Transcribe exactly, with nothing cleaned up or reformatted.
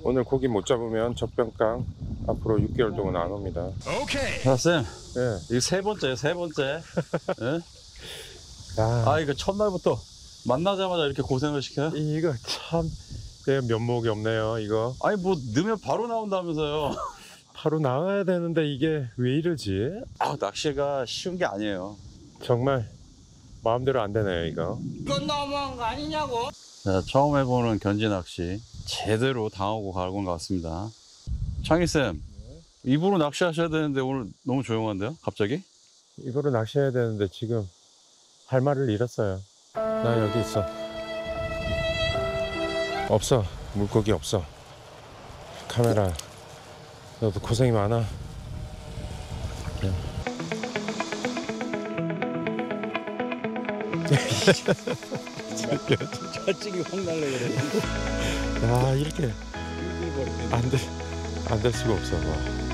오늘 고기 못 잡으면 젖병강 앞으로 육 개월 동안 안 옵니다. 오케이. 자, 쌤. 예. 이거 세 번째, 세 번째. 예? 아, 아, 이거 첫날부터 만나자마자 이렇게 고생을 시켜요? 이거 참 내 면목이 없네요. 이거 아니, 뭐, 넣으면 바로 나온다면서요. 바로 나와야 되는데 이게 왜 이러지? 아, 낚시가 쉬운 게 아니에요. 정말 마음대로 안 되네요. 이거. 이건 너무한 거 아니냐고? 자, 처음 해보는 견지 낚시. 제대로 당하고 가는 것 같습니다. 창희쌤, 입으로 낚시하셔야 되는데 오늘 너무 조용한데요? 갑자기? 이거로 낚시해야 되는데 지금 할 말을 잃었어요. 나 여기 있어. 없어. 물고기 없어. 카메라 너도 고생이 많아. 찰찍이 확 날래 그래. 야, 이렇게 안 될, 안 될 수가 없어. 와.